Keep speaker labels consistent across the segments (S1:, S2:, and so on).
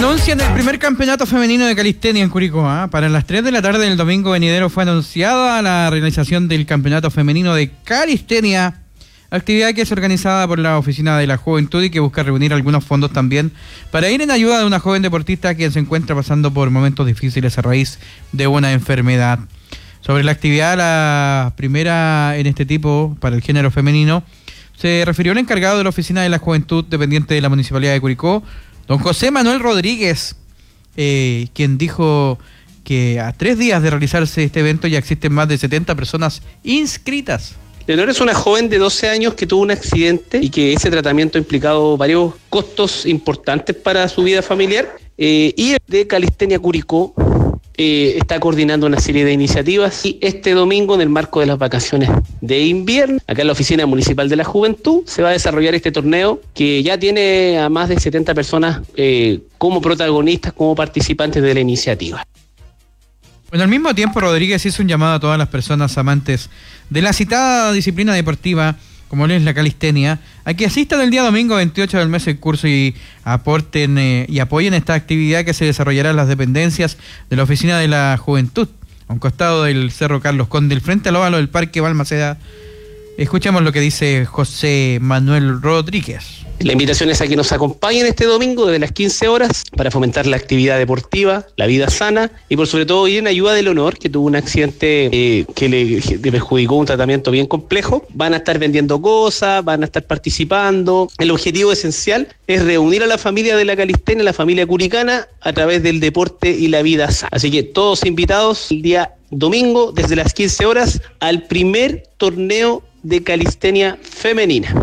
S1: Anuncian el primer campeonato femenino de calistenia en Curicó. Para las 3 de la tarde del domingo venidero fue anunciada la realización del campeonato femenino de calistenia, actividad que es organizada por la Oficina de la Juventud y que busca reunir algunos fondos también para ir en ayuda de una joven deportista que se encuentra pasando por momentos difíciles a raíz de una enfermedad. Sobre la actividad, la primera en este tipo para el género femenino, se refirió el encargado de la Oficina de la Juventud dependiente de la Municipalidad de Curicó, don José Manuel Rodríguez, quien dijo que a 3 días de realizarse este evento ya existen más de 70 personas inscritas.
S2: Leonor es una joven de 12 años que tuvo un accidente y que ese tratamiento ha implicado varios costos importantes para su vida familiar. Y de Calistenia Curicó está coordinando una serie de iniciativas y este domingo, en el marco de las vacaciones de invierno, acá en la Oficina Municipal de la Juventud, se va a desarrollar este torneo que ya tiene a más de 70 personas como protagonistas, como participantes de la iniciativa.
S1: Bueno, al mismo tiempo Rodríguez hizo un llamado a todas las personas amantes de la citada disciplina deportiva, como es la calistenia, a que asistan el día domingo 28 del mes al curso y aporten y apoyen esta actividad que se desarrollará en las dependencias de la Oficina de la Juventud, a un costado del Cerro Carlos Conde, frente al óvalo del Parque Balmaceda. Escuchemos lo que dice José Manuel Rodríguez.
S2: La invitación es a que nos acompañen este domingo desde las 15 horas para fomentar la actividad deportiva, la vida sana y por sobre todo ir en ayuda de Leonor, que tuvo un accidente que le perjudicó un tratamiento bien complejo. Van a estar vendiendo cosas, van a estar participando. El objetivo esencial es reunir a la familia de la calistenia, la familia curicana, a través del deporte y la vida sana. Así que todos invitados el día domingo desde las 15 horas al primer torneo de calistenia femenina.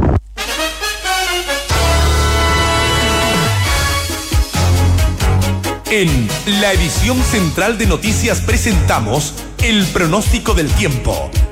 S3: En la edición central de noticias presentamos el pronóstico del tiempo